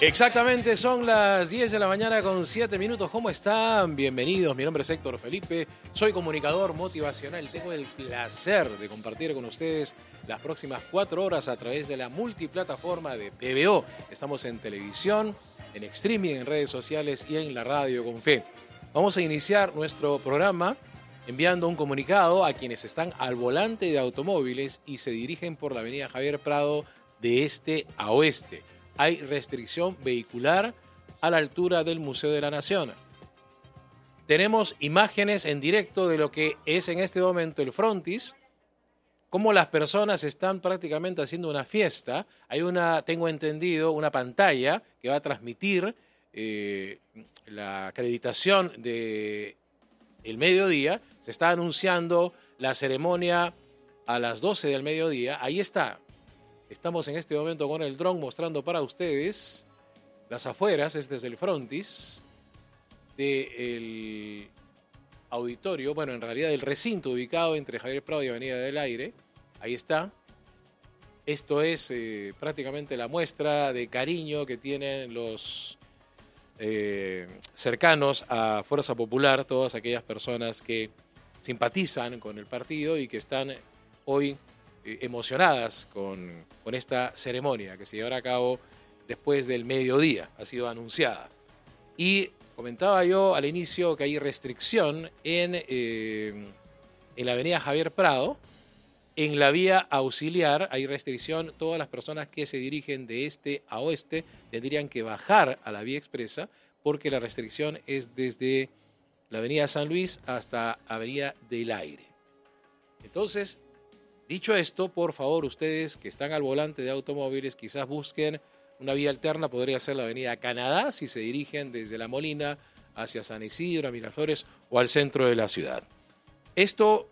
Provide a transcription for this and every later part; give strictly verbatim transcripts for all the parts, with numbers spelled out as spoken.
Exactamente, son las diez de la mañana con siete minutos. ¿Cómo están? Bienvenidos. Mi nombre es Héctor Felipe. Soy comunicador motivacional. Tengo el placer de compartir con ustedes las próximas cuatro horas a través de la multiplataforma de P B O. Estamos en televisión, en streaming, en redes sociales y en la radio con fe. Vamos a iniciar nuestro programa enviando un comunicado a quienes están al volante de automóviles y se dirigen por la avenida Javier Prado de este a oeste. Hay restricción vehicular a la altura del Museo de la Nación. Tenemos imágenes en directo de lo que es en este momento el frontis, cómo las personas están prácticamente haciendo una fiesta. Hay una, tengo entendido, una pantalla que va a transmitir eh, la acreditación del mediodía. Se está anunciando la ceremonia a las doce del mediodía. Ahí está. Estamos en este momento con el dron mostrando para ustedes las afueras, este es el frontis del auditorio, bueno, en realidad el recinto ubicado entre Javier Prado y Avenida del Aire. Ahí está. Esto es eh, prácticamente la muestra de cariño que tienen los eh, cercanos a Fuerza Popular, todas aquellas personas que simpatizan con el partido y que están hoy emocionadas con, con esta ceremonia que se llevará a cabo después del mediodía, ha sido anunciada. Y comentaba yo al inicio que hay restricción en, eh, en la avenida Javier Prado, en la vía auxiliar hay restricción, todas las personas que se dirigen de este a oeste tendrían que bajar a la vía expresa porque la restricción es desde la avenida San Luis hasta avenida del Aire. Entonces, dicho esto, por favor, ustedes que están al volante de automóviles, quizás busquen una vía alterna, podría ser la avenida Canadá, si se dirigen desde La Molina hacia San Isidro, a Miraflores o al centro de la ciudad. Esto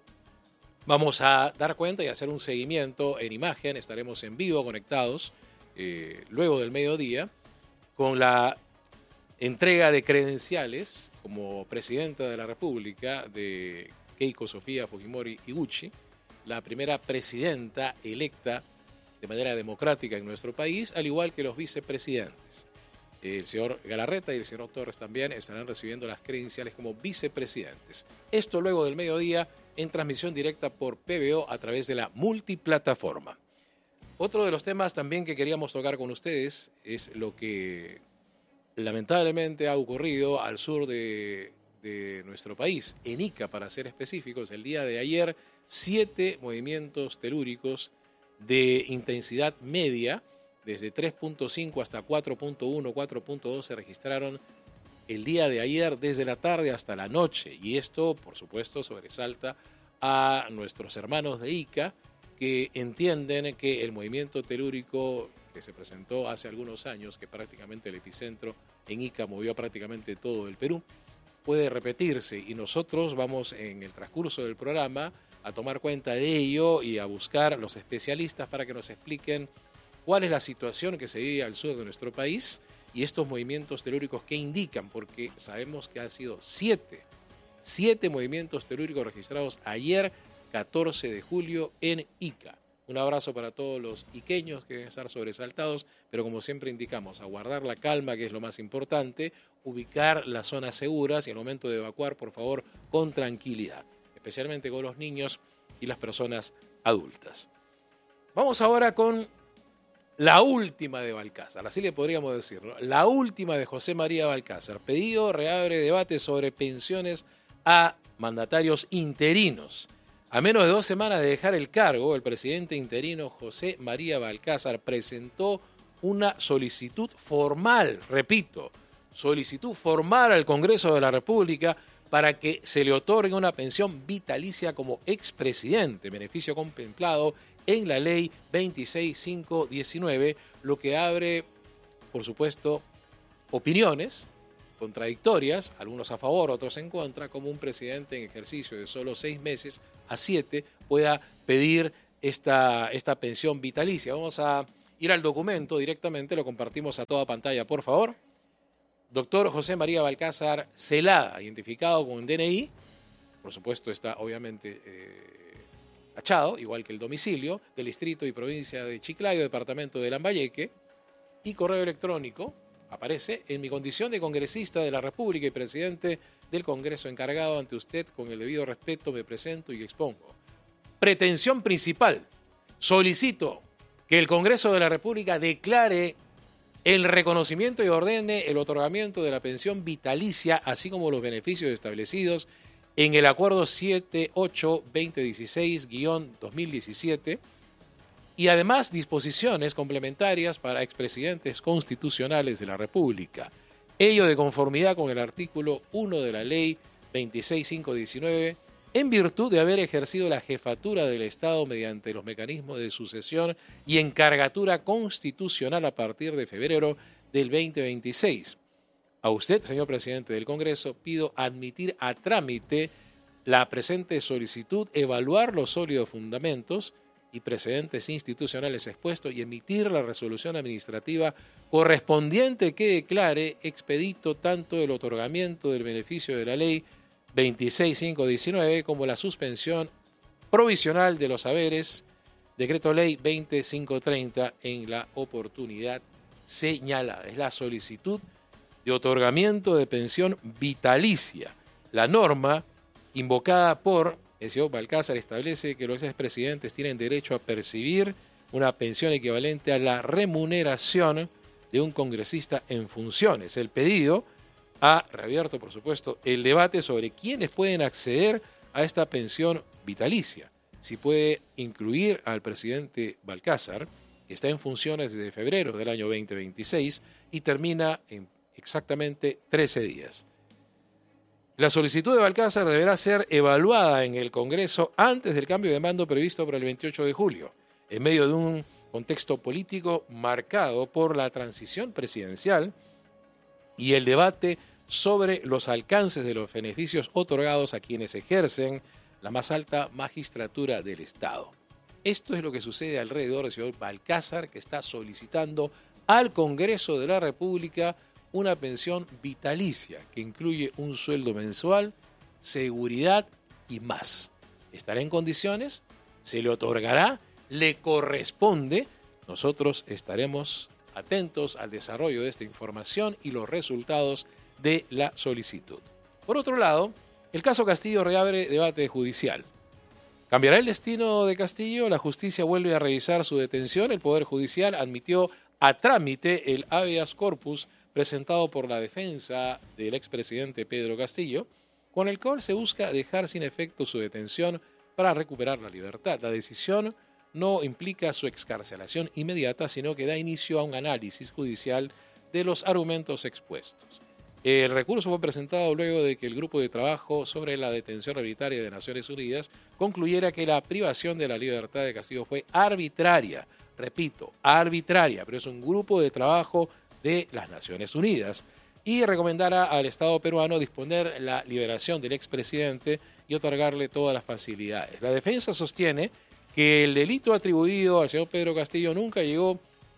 vamos a dar cuenta y hacer un seguimiento en imagen, estaremos en vivo conectados eh, luego del mediodía con la entrega de credenciales como presidenta de la República de Keiko Sofía Fujimori Iguchi, la primera presidenta electa de manera democrática en nuestro país, al igual que los vicepresidentes. El señor Galarreta y el señor Torres también estarán recibiendo las credenciales como vicepresidentes. Esto luego del mediodía en transmisión directa por P B O a través de la multiplataforma. Otro de los temas también que queríamos tocar con ustedes es lo que lamentablemente ha ocurrido al sur de, de nuestro país, en Ica para ser específicos. El día de ayer, siete movimientos telúricos de intensidad media, desde tres punto cinco hasta cuatro punto uno, cuatro punto dos se registraron el día de ayer desde la tarde hasta la noche. Y esto, por supuesto, sobresalta a nuestros hermanos de Ica que entienden que el movimiento telúrico que se presentó hace algunos años, que prácticamente el epicentro en Ica movió prácticamente todo el Perú, puede repetirse. Y nosotros vamos en el transcurso del programa a tomar cuenta de ello y a buscar los especialistas para que nos expliquen cuál es la situación que se vive al sur de nuestro país y estos movimientos telúricos que indican, porque sabemos que han sido siete, siete movimientos telúricos registrados ayer, catorce de julio, en Ica. Un abrazo para todos los iqueños que deben estar sobresaltados, pero como siempre indicamos, a guardar la calma, que es lo más importante, ubicar las zonas seguras y al momento de evacuar, por favor, con tranquilidad, especialmente con los niños y las personas adultas. Vamos ahora con la última de Balcázar, así le podríamos decir, ¿no? La última de José María Balcázar. Pedido reabre debate sobre pensiones a mandatarios interinos. A menos de dos semanas de dejar el cargo, el presidente interino José María Balcázar presentó una solicitud formal, repito, solicitud formal al Congreso de la República para que se le otorgue una pensión vitalicia como expresidente, beneficio contemplado en la ley veintiséis mil quinientos diecinueve, lo que abre, por supuesto, opiniones contradictorias, algunos a favor, otros en contra, como un presidente en ejercicio de solo seis meses a siete pueda pedir esta, esta pensión vitalicia. Vamos a ir al documento directamente, lo compartimos a toda pantalla, por favor. Doctor José María Balcázar Celada, identificado con D N I, por supuesto está obviamente eh, tachado, igual que el domicilio, del distrito y provincia de Chiclayo, departamento de Lambayeque, y correo electrónico aparece, en mi condición de congresista de la República y presidente del Congreso encargado ante usted, con el debido respeto me presento y expongo. Pretensión principal, solicito que el Congreso de la República declare el reconocimiento y ordene el otorgamiento de la pensión vitalicia, así como los beneficios establecidos en el Acuerdo setenta y ocho guión veinte dieciséis guión dos mil diecisiete y además disposiciones complementarias para expresidentes constitucionales de la República. Ello de conformidad con el artículo uno de la Ley veintiséis mil quinientos diecinueve, en virtud de haber ejercido la jefatura del Estado mediante los mecanismos de sucesión y encargatura constitucional a partir de febrero del veinte veintiséis. A usted, señor presidente del Congreso, pido admitir a trámite la presente solicitud, evaluar los sólidos fundamentos y precedentes institucionales expuestos y emitir la resolución administrativa correspondiente que declare expedito tanto el otorgamiento del beneficio de la Ley veintiséis mil quinientos diecinueve como la suspensión provisional de los haberes, Decreto Ley veinte mil quinientos treinta, en la oportunidad señalada. Es la solicitud de otorgamiento de pensión vitalicia. La norma invocada por el señor Balcázar establece que los expresidentes tienen derecho a percibir una pensión equivalente a la remuneración de un congresista en funciones. El pedido ha reabierto, por supuesto, el debate sobre quiénes pueden acceder a esta pensión vitalicia. Si puede incluir al presidente Balcázar, que está en funciones desde febrero del año veinte veintiséis y termina en exactamente trece días. La solicitud de Balcázar deberá ser evaluada en el Congreso antes del cambio de mando previsto para el veintiocho de julio, en medio de un contexto político marcado por la transición presidencial y el debate sobre los alcances de los beneficios otorgados a quienes ejercen la más alta magistratura del Estado. Esto es lo que sucede alrededor del señor Balcázar, que está solicitando al Congreso de la República una pensión vitalicia que incluye un sueldo mensual, seguridad y más. ¿Estará en condiciones? ¿Se le otorgará? ¿Le corresponde? Nosotros estaremos atentos al desarrollo de esta información y los resultados de la solicitud. Por otro lado, el caso Castillo reabre debate judicial. ¿Cambiará el destino de Castillo? La justicia vuelve a revisar su detención. El Poder Judicial admitió a trámite el habeas corpus presentado por la defensa del expresidente Pedro Castillo, con el cual se busca dejar sin efecto su detención para recuperar la libertad. La decisión no implica su excarcelación inmediata, sino que da inicio a un análisis judicial de los argumentos expuestos. El recurso fue presentado luego de que el Grupo de Trabajo sobre la Detención Arbitraria de Naciones Unidas concluyera que la privación de la libertad de Castillo fue arbitraria. Repito, arbitraria, pero es un grupo de trabajo de las Naciones Unidas, y recomendara al Estado peruano disponer la liberación del expresidente y otorgarle todas las facilidades. La defensa sostiene que el delito atribuido al señor Pedro Castillo nunca llegó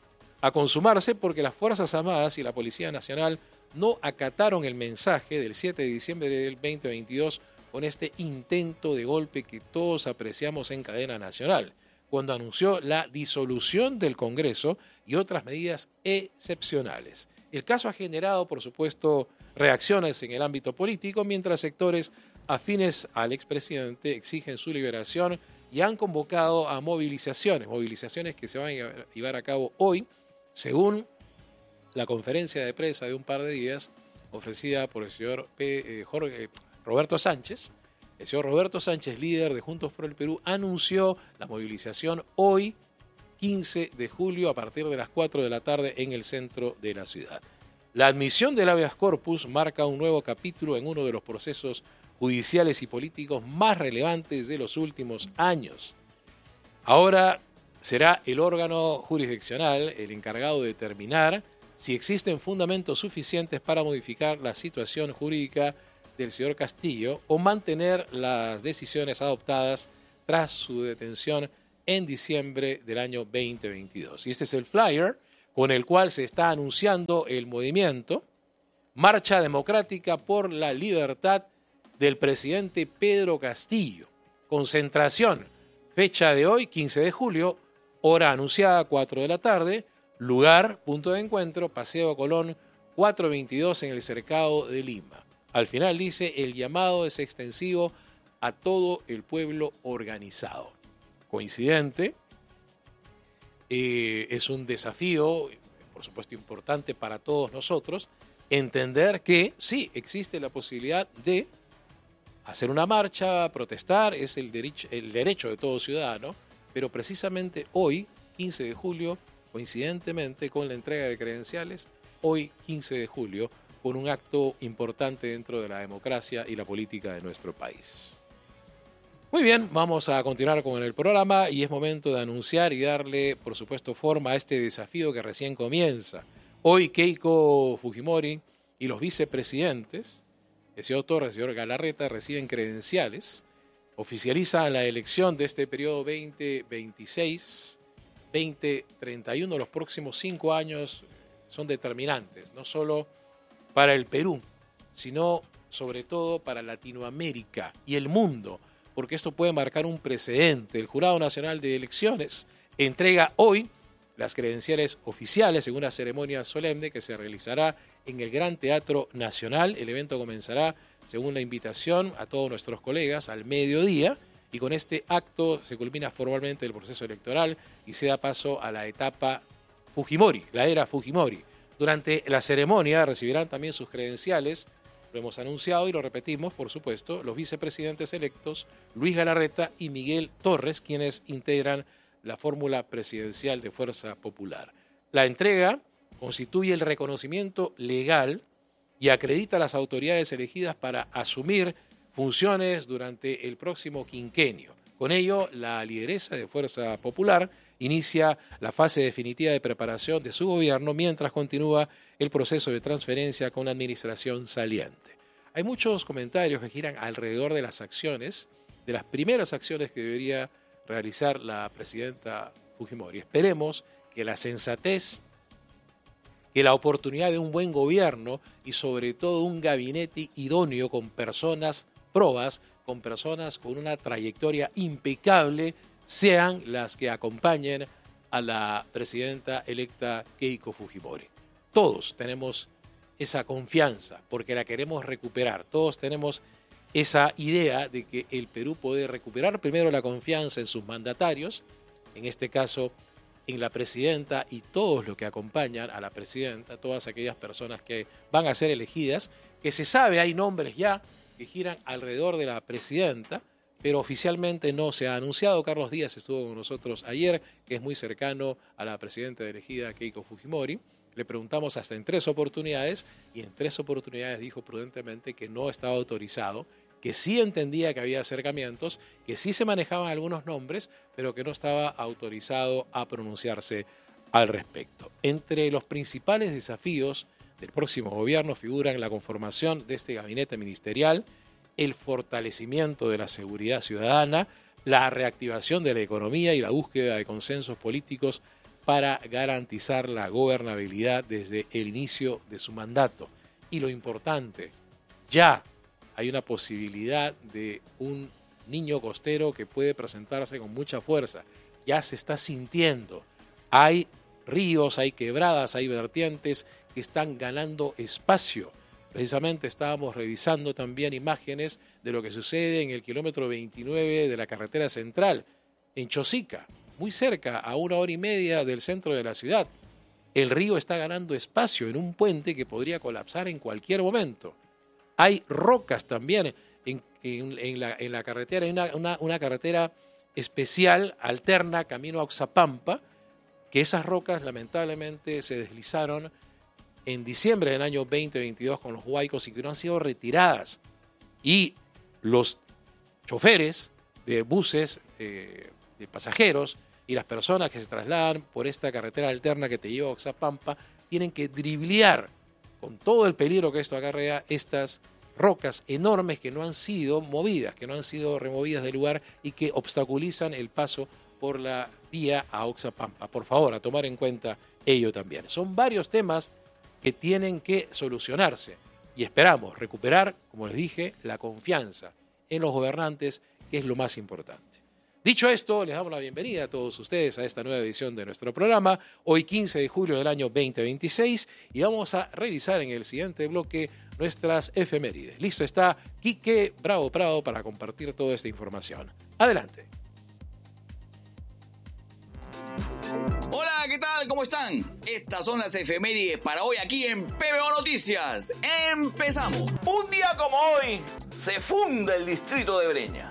a consumarse porque las Fuerzas Armadas y la Policía Nacional no acataron el mensaje del siete de diciembre del veinte veintidós con este intento de golpe que todos apreciamos en cadena nacional, cuando anunció la disolución del Congreso y otras medidas excepcionales. El caso ha generado, por supuesto, reacciones en el ámbito político, mientras sectores afines al expresidente exigen su liberación y han convocado a movilizaciones, movilizaciones que se van a llevar a cabo hoy, según la conferencia de prensa de un par de días ofrecida por el señor P, eh, Jorge, eh, Roberto Sánchez. El señor Roberto Sánchez, líder de Juntos por el Perú, anunció la movilización hoy, quince de julio, a partir de las cuatro de la tarde en el centro de la ciudad. La admisión del habeas corpus marca un nuevo capítulo en uno de los procesos judiciales y políticos más relevantes de los últimos años. Ahora será el órgano jurisdiccional el encargado de determinar si existen fundamentos suficientes para modificar la situación jurídica del señor Castillo o mantener las decisiones adoptadas tras su detención en diciembre del año veinte veintidós. Y este es el flyer con el cual se está anunciando el movimiento Marcha Democrática por la Libertad del presidente Pedro Castillo. Concentración, fecha de hoy, quince de julio, hora anunciada, cuatro de la tarde, lugar, punto de encuentro, Paseo Colón, cuatrocientos veintidós en el cercado de Lima. Al final dice, el llamado es extensivo a todo el pueblo organizado. Coincidente, eh, es un desafío, por supuesto importante para todos nosotros, entender que sí, existe la posibilidad de hacer una marcha, protestar, es el derecho, el derecho de todo ciudadano, pero precisamente hoy, quince de julio, coincidentemente con la entrega de credenciales, hoy, quince de julio, con un acto importante dentro de la democracia y la política de nuestro país. Muy bien, vamos a continuar con el programa y es momento de anunciar y darle, por supuesto, forma a este desafío que recién comienza. Hoy Keiko Fujimori y los vicepresidentes, el señor Torres y el señor Galarreta, reciben credenciales, oficializan la elección de este periodo veinte veintiséis veinte treinta y uno. Los próximos cinco años son determinantes, no solo para el Perú, sino sobre todo para Latinoamérica y el mundo, porque esto puede marcar un precedente. El Jurado Nacional de Elecciones entrega hoy las credenciales oficiales en una ceremonia solemne que se realizará en el Gran Teatro Nacional. El evento comenzará, según la invitación a todos nuestros colegas, al mediodía, y con este acto se culmina formalmente el proceso electoral y se da paso a la etapa Fujimori, la era Fujimori. Durante la ceremonia recibirán también sus credenciales, lo hemos anunciado y lo repetimos, por supuesto, los vicepresidentes electos Luis Galarreta y Miguel Torres, quienes integran la fórmula presidencial de Fuerza Popular. La entrega constituye el reconocimiento legal y acredita a las autoridades elegidas para asumir funciones durante el próximo quinquenio. Con ello, la lideresa de Fuerza Popular inicia la fase definitiva de preparación de su gobierno mientras continúa el proceso de transferencia con la administración saliente. Hay muchos comentarios que giran alrededor de las acciones, de las primeras acciones que debería realizar la presidenta Fujimori. Esperemos que la sensatez, que la oportunidad de un buen gobierno y sobre todo un gabinete idóneo con personas probas, con personas con una trayectoria impecable, sean las que acompañen a la presidenta electa Keiko Fujimori. Todos tenemos esa confianza porque la queremos recuperar. Todos tenemos esa idea de que el Perú puede recuperar primero la confianza en sus mandatarios, en este caso en la presidenta y todos los que acompañan a la presidenta, todas aquellas personas que van a ser elegidas, que se sabe, hay nombres ya que giran alrededor de la presidenta, pero oficialmente no se ha anunciado. Carlos Díaz estuvo con nosotros ayer, que es muy cercano a la presidenta elegida Keiko Fujimori. Le preguntamos hasta en tres oportunidades y en tres oportunidades dijo prudentemente que no estaba autorizado, que sí entendía que había acercamientos, que sí se manejaban algunos nombres, pero que no estaba autorizado a pronunciarse al respecto. Entre los principales desafíos del próximo gobierno figuran la conformación de este gabinete ministerial, el fortalecimiento de la seguridad ciudadana, la reactivación de la economía y la búsqueda de consensos políticos para garantizar la gobernabilidad desde el inicio de su mandato. Y lo importante, ya hay una posibilidad de un niño costero que puede presentarse con mucha fuerza. Ya se está sintiendo. Hay ríos, hay quebradas, hay vertientes que están ganando espacio. Precisamente estábamos revisando también imágenes de lo que sucede en el kilómetro veintinueve de la carretera central, en Chosica, muy cerca, a una hora y media del centro de la ciudad. El río está ganando espacio en un puente que podría colapsar en cualquier momento. Hay rocas también en, en, en, la, en la carretera, hay una, una, una carretera especial, alterna, camino a Oxapampa, que esas rocas lamentablemente se deslizaron en diciembre del año veinte veintidós con los huaicos y que no han sido retiradas. Y los choferes de buses, eh, de pasajeros y las personas que se trasladan por esta carretera alterna que te lleva a Oxapampa tienen que driblear con todo el peligro que esto acarrea estas rocas enormes que no han sido movidas, que no han sido removidas del lugar y que obstaculizan el paso por la vía a Oxapampa. Por favor, a tomar en cuenta ello también. Son varios temas que tienen que solucionarse y esperamos recuperar, como les dije, la confianza en los gobernantes, que es lo más importante. Dicho esto, les damos la bienvenida a todos ustedes a esta nueva edición de nuestro programa, hoy quince de julio del año veinte veintiséis, y vamos a revisar en el siguiente bloque nuestras efemérides. Listo está Quique Bravo Prado para compartir toda esta información. Adelante. Hola, ¿qué tal? ¿Cómo están? Estas son las efemérides para hoy aquí en P B O Noticias. ¡Empezamos! Un día como hoy se funda el distrito de Breña.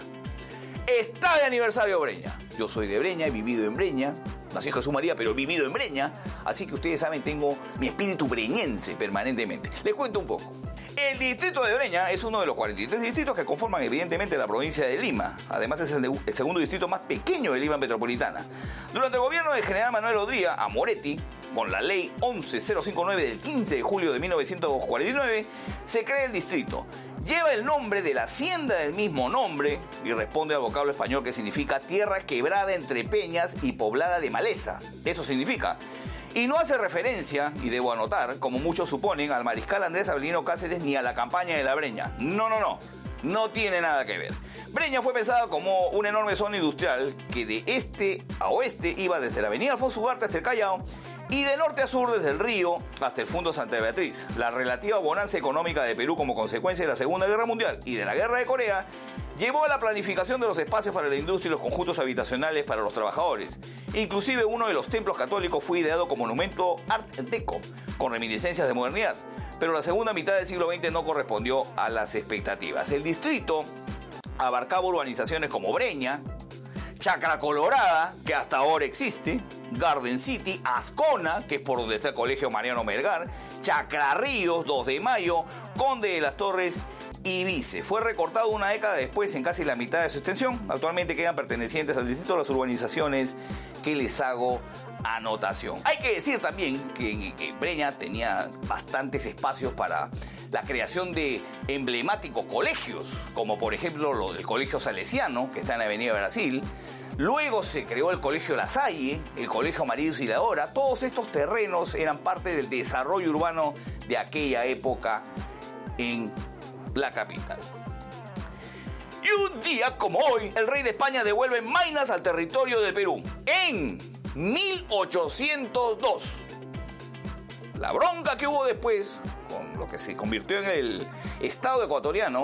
Está de aniversario Breña. Yo soy de Breña, he vivido en Breña. Nací en Jesús María, pero he vivido en Breña. Así que ustedes saben, tengo mi espíritu breñense permanentemente. Les cuento un poco. El distrito de Breña es uno de los cuarenta y tres distritos que conforman evidentemente la provincia de Lima. Además es el, de, el segundo distrito más pequeño de Lima metropolitana. Durante el gobierno del general Manuel Odría a Moretti, con la ley once mil cincuenta y nueve del quince de julio de mil novecientos cuarenta y nueve, se crea el distrito. Lleva el nombre de la hacienda del mismo nombre y responde al vocablo español que significa tierra quebrada entre peñas y poblada de maleza. Eso significa. Y no hace referencia, y debo anotar, como muchos suponen, al mariscal Andrés Avelino Cáceres ni a la campaña de la Breña. No, no, no. No tiene nada que ver. Breña fue pensada como una enorme zona industrial que de este a oeste iba desde la avenida Alfonso Ugarte hasta el Callao y de norte a sur desde el río hasta el Fundo Santa Beatriz. La relativa bonanza económica de Perú como consecuencia de la Segunda Guerra Mundial y de la Guerra de Corea llevó a la planificación de los espacios para la industria y los conjuntos habitacionales para los trabajadores. Inclusive uno de los templos católicos fue ideado como monumento Art Deco, con reminiscencias de modernidad. Pero la segunda mitad del siglo veinte no correspondió a las expectativas. El distrito abarcaba urbanizaciones como Breña, Chacra Colorada, que hasta ahora existe, Garden City, Ascona, que es por donde está el Colegio Mariano Melgar, Chacra Ríos, dos de mayo, Conde de las Torres y Vice. Fue recortado una década después en casi la mitad de su extensión. Actualmente quedan pertenecientes al distrito las urbanizaciones que les hago anotación. Hay que decir también que, que Breña tenía bastantes espacios para la creación de emblemáticos colegios, como por ejemplo lo del Colegio Salesiano, que está en la Avenida Brasil. Luego se creó el Colegio La Salle, el Colegio María Auxiliadora. Todos estos terrenos eran parte del desarrollo urbano de aquella época en la capital. Y un día como hoy, el rey de España devuelve Maynas al territorio del Perú en mil ochocientos dos. La bronca que hubo después, con lo que se convirtió en el Estado ecuatoriano,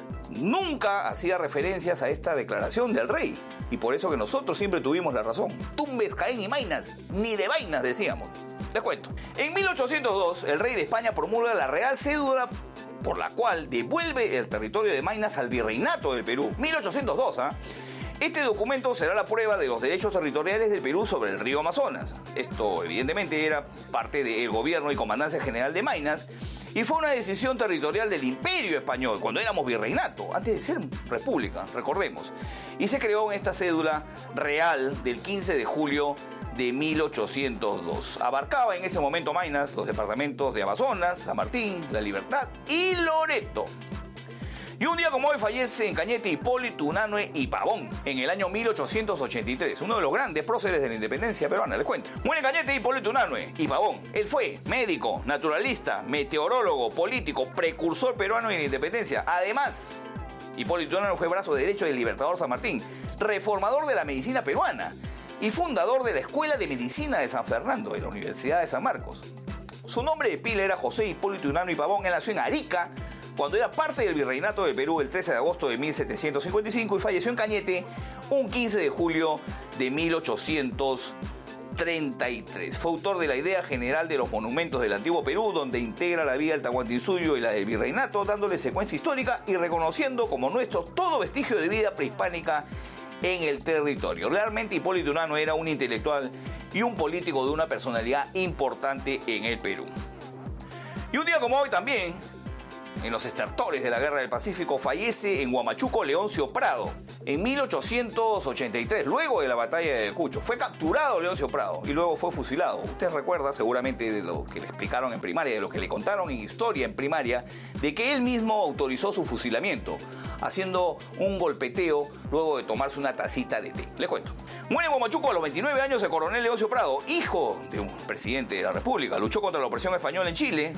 nunca hacía referencias a esta declaración del rey. Y por eso que nosotros siempre tuvimos la razón. Tumbes, Jaén y Maynas, ni de vainas decíamos. Les cuento. En mil ochocientos dos, el rey de España promulga la Real Cédula por la cual devuelve el territorio de Maynas al Virreinato del Perú. mil ochocientos dos, ¿ah? ¿eh? Este documento será la prueba de los derechos territoriales del Perú sobre el río Amazonas. Esto, evidentemente, era parte del gobierno y comandancia general de Maynas y fue una decisión territorial del Imperio Español, cuando éramos virreinato, antes de ser república, recordemos. Y se creó en esta cédula real del quince de julio de mil ochocientos dos. Abarcaba en ese momento Maynas los departamentos de Amazonas, San Martín, La Libertad y Loreto. Y un día como hoy fallece en Cañete Hipólito Unanue y Pavón, en el año mil ochocientos ochenta y tres, uno de los grandes próceres de la independencia peruana, les cuento. Muere en Cañete Hipólito Unanue y Pavón. Él fue médico, naturalista, meteorólogo, político, precursor peruano en la independencia. Además, Hipólito Unanue fue brazo derecho del Libertador San Martín, reformador de la medicina peruana y fundador de la Escuela de Medicina de San Fernando, de la Universidad de San Marcos. Su nombre de pila era José Hipólito Unanue y Pavón. Él nació en Arica, cuando era parte del Virreinato del Perú, el trece de agosto de mil setecientos cincuenta y cinco, y falleció en Cañete un quince de julio de mil ochocientos treinta y tres. Fue autor de la idea general de los monumentos del antiguo Perú, donde integra la vía del Tahuantinsuyo y la del Virreinato, dándole secuencia histórica y reconociendo como nuestro todo vestigio de vida prehispánica en el territorio. Realmente Hipólito Unanue era un intelectual y un político de una personalidad importante en el Perú. Y un día como hoy también, en los estertores de la Guerra del Pacífico, fallece en Huamachuco Leoncio Prado en mil ochocientos ochenta y tres, luego de la batalla de Cucho. Fue capturado Leoncio Prado y luego fue fusilado. Usted recuerda seguramente de lo que le explicaron en primaria, de lo que le contaron en historia en primaria, de que él mismo autorizó su fusilamiento, haciendo un golpeteo luego de tomarse una tacita de té. Les cuento. Muere en Huamachuco a los veintinueve años el coronel Leoncio Prado, hijo de un presidente de la República. Luchó contra la opresión española en Chile,